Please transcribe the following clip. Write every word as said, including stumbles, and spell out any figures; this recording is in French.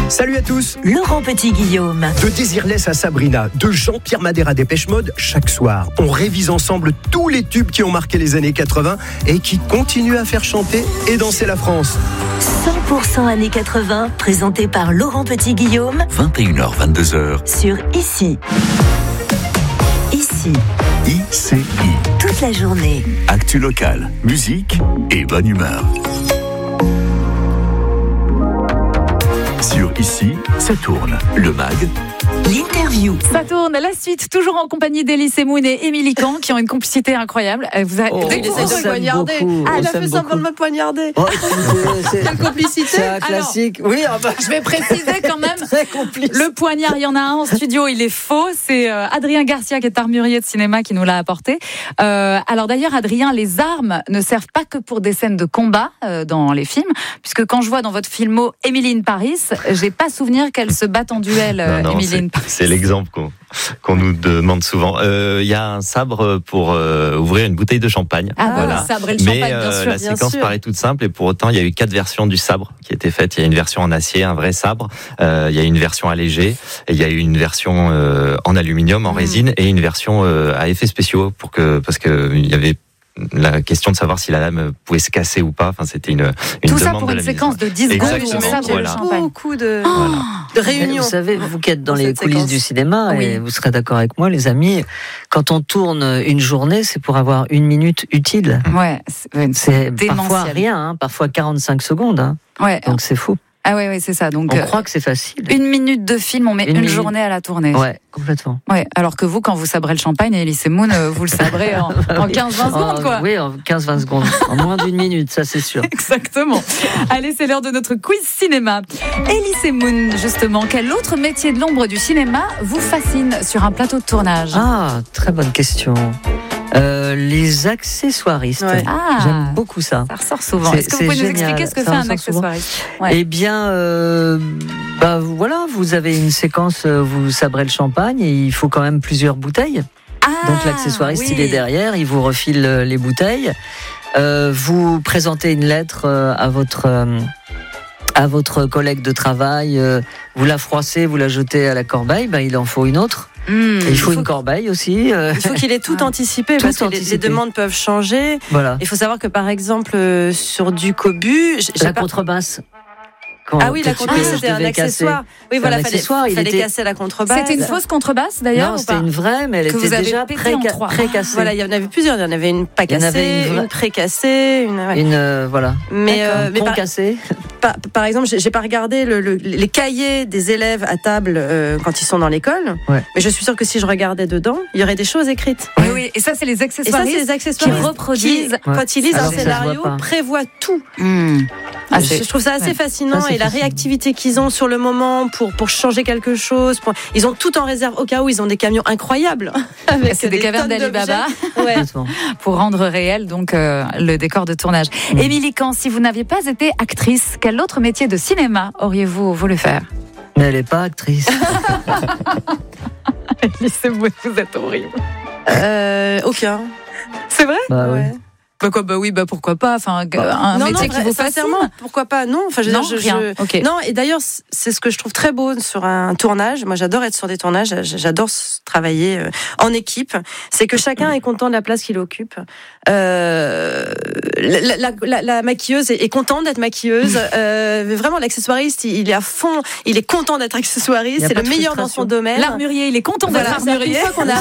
Salut à tous. Laurent Petit-Guillaume. De Désirless à Sabrina, de Jean-Pierre Madère à Dépêche Mode, chaque soir, on révise ensemble tous les tubes qui ont marqué les années quatre-vingts et qui continuent à faire chanter et danser la France. cent pour cent années quatre-vingts, présenté par Laurent Petit-Guillaume. vingt et une heures, vingt-deux heures. Sur Ici. Ici. I C I. Toute la journée. Actu locale, musique et bonne humeur. Sur Ici, ça tourne. Le mag. L'interview. Ça tourne, la suite, toujours en compagnie d'Elie Semoun et Émilie Kahn, qui ont une complicité incroyable. Vous avez... Oh, Dès que il vous essaie de me poignarder. Ah, il a fait semblant de me poignarder. Oh, c'est, Quelle complicité. C'est un classique. Alors, oui, ah bah, je vais préciser quand même. Très complice. Le poignard, il y en a un en studio, il est faux. C'est euh, Adrien Garcia, qui est armurier de cinéma, qui nous l'a apporté. Euh, alors d'ailleurs, Adrien, les armes ne servent pas que pour des scènes de combat euh, dans les films, puisque quand je vois dans votre filmo Emily in Paris, j'ai pas souvenir qu'elle se batte en duel, euh, non, non, Emily in Paris. C'est l'exemple qu'on, qu'on nous demande souvent. Il euh, y a un sabre pour euh, ouvrir une bouteille de champagne. Ah, voilà. Le sabre et le Mais champagne, bien euh, sûr. la bien séquence sûr. paraît toute simple et pour autant, il y a eu quatre versions du sabre qui étaient faites. Il y a une version en acier, un vrai sabre. Euh, il y a une version allégée. Et il y a eu une version euh, en aluminium, en mmh. résine, et une version euh, à effets spéciaux pour que parce que il y avait la question de savoir si la lame pouvait se casser ou pas. Enfin, c'était une, une Tout demande ça pour de une la séquence mise. de dix secondes. Exactement. Sabre et Voilà. champagne. Beaucoup de, Oh Voilà. de réunions. Vous savez, vous qui êtes dans, dans les coulisses séquence. du cinéma, Oui. et vous serez d'accord avec moi, les amis, quand on tourne une journée, c'est pour avoir une minute utile. Ouais, c'est, C'est démentiel. parfois rien, hein, parfois quarante-cinq secondes. Hein. Ouais. Donc c'est fou. Ah ouais, ouais, c'est ça. Donc On euh, croit que c'est facile. une minute de film, on met Une une, minute. journée à la tournée. Ouais, complètement. Ouais. Alors que vous, quand vous sabrez le champagne, Elie Semoun, euh, vous le sabrez en, en quinze vingt secondes, quoi. Oui, en quinze vingt secondes. En moins d'une minute, ça c'est sûr. Exactement. Allez, c'est l'heure de notre quiz cinéma. Elie Semoun, justement, quel autre métier de l'ombre du cinéma vous fascine sur un plateau de tournage? Ah, très bonne question. Euh, les accessoiristes. Ouais. Ah. J'aime beaucoup ça. Ça ressort souvent. C'est- Est-ce que vous c'est pouvez nous génial. expliquer ce que Ça fait un ressort souvent. accessoiriste? Ouais. Eh bien, euh, bah voilà, vous avez une séquence, euh, vous sabrez le champagne et il faut quand même plusieurs bouteilles. Ah, Donc l'accessoiriste, oui. il est derrière, il vous refile euh, les bouteilles. Euh, vous présentez une lettre euh, à votre euh, à votre collègue de travail. euh, vous la froissez, vous la jetez à la corbeille. Ben, il en faut une autre. Mmh. Et il faut une corbeille aussi. euh, Il faut qu'il ait tout Ah. anticipé Tout parce que les, les anticipé. demandes peuvent changer. voilà. Il faut savoir que par exemple euh, sur du cobu, j'ai- j'ai La pas- contrebasse. Quand- ah oui, la que tu- contrebasse que c'était je un devais casser. accessoire. Oui, C'est voilà, un fallait, accessoire, il fallait était- casser la contrebasse. C'était une fausse contrebasse, d'ailleurs, Non, ou c'était pas? une vraie, mais elle Que vous était avez déjà pété en pré- trois. précassée. Voilà, il y en avait plusieurs. Il y en avait une pas Il y en avait cassée, une une, vraie- précassée, une. ouais. Une euh, voilà. Mais, D'accord. euh, mais Pont par, cassé. par, par exemple, j'ai j'ai pas regardé le, le- les cahiers des élèves à table euh, quand ils sont dans l'école. Ouais. Mais je suis sûre que si je regardais dedans, il y aurait des choses écrites. Oui, oui. Et ça, c'est les Et ça, accessoiristes c'est les accessoires qui reproduisent. qui, quand ils lisent Alors un que ça se voit scénario, pas. prévoient tout. Mmh. Ah, je, c'est- je trouve ça assez ouais. fascinant Ça, c'est et la fascinant. réactivité qu'ils ont sur le moment pour pour changer quelque chose. Pour- ils ont tout en réserve au cas où ils ont des camions incroyables. Avec C'est des cavernes tonnes d'Ali Baba. d'objets. Ouais. Complètement. pour rendre réel donc euh, le décor de tournage. Mmh. Émilie Kahn, si vous n'aviez pas été actrice, quel autre métier de cinéma auriez-vous voulu faire? Mais elle n'est pas actrice. Elie Semoun, vous êtes horrible. Euh, aucun. C'est vrai? Bah, oui. Ouais. Bah quoi, bah oui, bah pourquoi pas. Enfin, un non, métier non, qui vous fascine. sincèrement, pourquoi pas? Non, enfin, je veux Non, dire, je- rien. je- Ok. Non, et d'ailleurs, c'est ce que je trouve très beau sur un tournage. Moi, j'adore être sur des tournages. J'adore s- travailler euh, en équipe. C'est que chacun est content de la place qu'il occupe. Euh, la, la, la, la maquilleuse est, est contente d'être maquilleuse. Euh, mais vraiment, l'accessoiriste, il, il est à fond. Il est content d'être Il accessoiriste. y a C'est pas le de meilleur dans frustration. son domaine. L'armurier, il est content Voilà, d'être c'est-à-dire qu'une armurier. fois qu'on a